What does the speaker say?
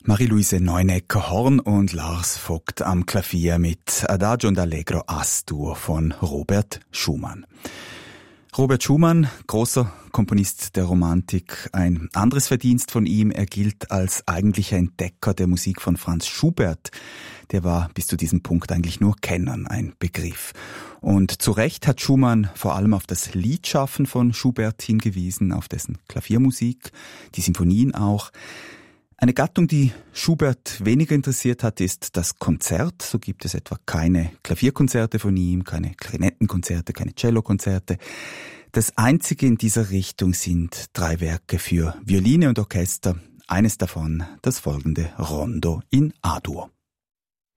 Marie-Louise Neunecker-Horn und Lars Vogt am Klavier mit Adagio und Allegro As-Dur von Robert Schumann. Robert Schumann, großer Komponist der Romantik. Ein anderes Verdienst von ihm, er gilt als eigentlicher Entdecker der Musik von Franz Schubert. Der war bis zu diesem Punkt eigentlich nur Kennern ein Begriff. Und zu Recht hat Schumann vor allem auf das Liedschaffen von Schubert hingewiesen, auf dessen Klaviermusik, die Symphonien auch. Eine Gattung, die Schubert weniger interessiert hat, ist das Konzert. So gibt es etwa keine Klavierkonzerte von ihm, keine Klarinettenkonzerte, keine Cellokonzerte. Das einzige in dieser Richtung sind 3 Werke für Violine und Orchester. Eines davon das folgende Rondo in A-Dur.